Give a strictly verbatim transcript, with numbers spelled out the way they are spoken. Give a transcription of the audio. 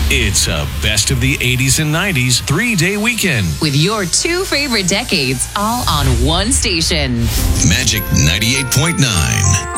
It's a best of the eighties and nineties three-day weekend. With your two favorite decades all on one station. Magic ninety-eight point nine.